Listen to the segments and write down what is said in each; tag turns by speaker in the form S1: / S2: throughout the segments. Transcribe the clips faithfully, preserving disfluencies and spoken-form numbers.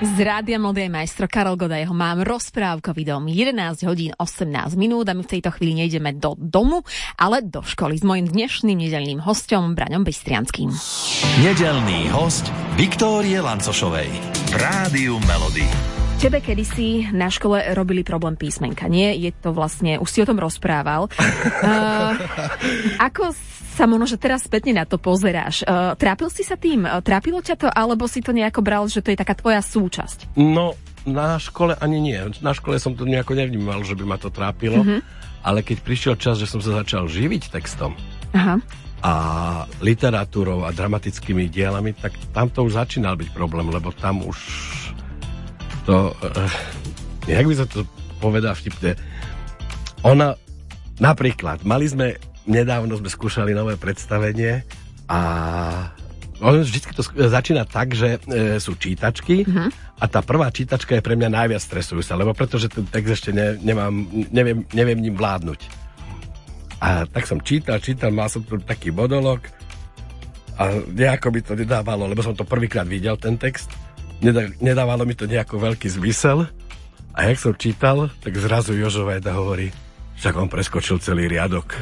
S1: Z rádia Mladý majstro Karol Godaj ho mám rozprávkový dom. jedenásť hodín osemnásť minút a my v tejto chvíli nejdeme do domu, ale do školy s mojím dnešným nedeľným hosťom Braňom Bystrianským.
S2: Nedeľný host Viktórie Lancošovej v Rádiu Melody.
S1: Tebe kedysi na škole robili problém písmenka, nie? Je to vlastne, už si o tom rozprával. uh, ako sa možno, že teraz spätne na to pozeráš? Uh, trápil si sa tým? Uh, trápilo ťa to? Alebo si to nejako bral, že to je taká tvoja súčasť?
S3: No, na škole ani nie. Na škole som to nejako nevnímal, že by ma to trápilo. Mm-hmm. Ale keď prišiel čas, že som sa začal živiť textom, aha, a literatúrou a dramatickými dielami, tak tam to už začínal byť problém, lebo tam už to, uh, jak by sa to povedal vtipne, ona, napríklad, mali sme, nedávno sme skúšali nové predstavenie a on vždy to začína tak, že e, sú čítačky, uh-huh, a tá prvá čítačka je pre mňa najviac stresujúca, lebo pretože ten text ešte ne, nemám, neviem, neviem ním vládnuť. A tak som čítal, čítal, mal som tu taký monolog a nejako mi to nedávalo, lebo som to prvýkrát videl, ten text. Nedávalo mi to nejako veľký zmysel a jak som čítal, tak zrazu Jožo Vajda hovorí, však on preskočil celý riadok.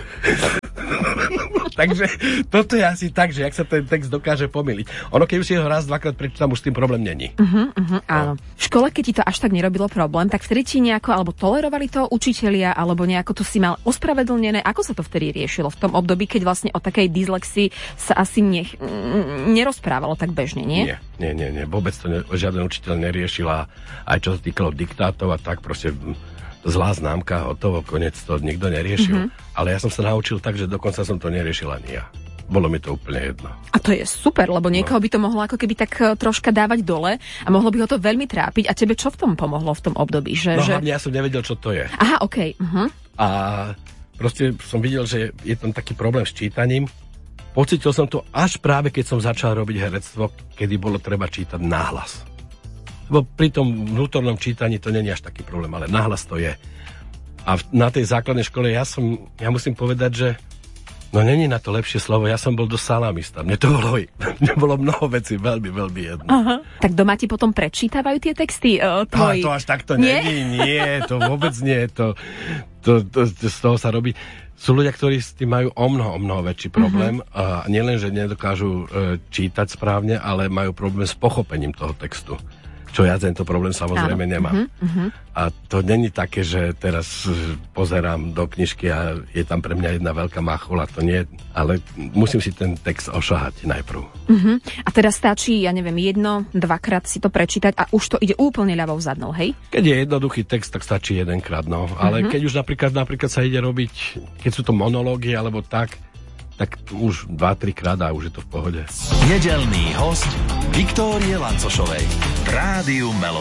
S3: Takže toto je asi tak, že jak sa ten text dokáže pomýliť. Ono, keď už si ho raz, dvakrát prečítam, už s tým problém není. Uh-huh, uh-huh, áno.
S1: V škole, keď ti to až tak nerobilo problém, tak vtedy ti nejako, alebo tolerovali to učitelia, alebo nejako to si mal ospravedlnené. Ako sa to vtedy riešilo? V tom období, keď vlastne o takej dyslexii sa asi nech, nerozprávalo tak bežne, nie?
S3: Nie, nie, nie, nie. Vôbec to ne, žiaden učiteľ neriešila. Aj čo sa týkalo diktátov a tak, proste zlá známka, hotovo, koniec, to nikto neriešil. Mm-hmm. Ale ja som sa naučil tak, že dokonca som to neriešil ani ja. Bolo mi to úplne jedno.
S1: A to je super, lebo niekoho by to mohlo ako keby tak troška dávať dole a mohlo by ho to veľmi trápiť. A tebe čo v tom pomohlo v tom období? Že,
S3: no
S1: že...
S3: hlavne ja som nevedel, čo to je.
S1: Aha, okej. Okay. Uh-huh.
S3: A proste som videl, že je tam taký problém s čítaním. Pocítil som to až práve, keď som začal robiť herectvo, kedy bolo treba čítať nahlas. Lebo pri tom vnútornom čítaní to nie je až taký problém, ale nahlas to je. A na tej základnej škole ja som, ja musím povedať, že no není na to lepšie slovo, ja som bol dosť salamista. Mne to bolo, mne bolo mnoho vecí veľmi, veľmi jedno.
S1: Aha. Tak doma ti potom prečítavajú tie texty uh, tvoji?
S3: A to až takto není, nie, to vôbec nie, to, to, to, to z toho sa robí. Sú ľudia, ktorí s tým majú o mnoho, o mnoho väčší problém. Uh-huh. A nielen, že nedokážu uh, čítať správne, ale majú problém s pochopením toho textu. Čo ja tento problém samozrejme áno, nemám. Uh-huh, uh-huh. A to není také, že teraz pozerám do knižky a je tam pre mňa jedna veľká máchula, to nie, ale musím si ten text ošahať najprv.
S1: Uh-huh. A teda stačí, ja neviem, jedno, dvakrát si to prečítať a už to ide úplne ľavou zadnou, hej?
S3: Keď je jednoduchý text, tak stačí jedenkrát, no. Ale uh-huh, keď už napríklad, napríklad sa ide robiť, keď sú to monológy alebo tak, tak už dva tri krát a už je to v pohode.
S2: Nedeľný host Viktórie Lancošovej v Rádiu Melody.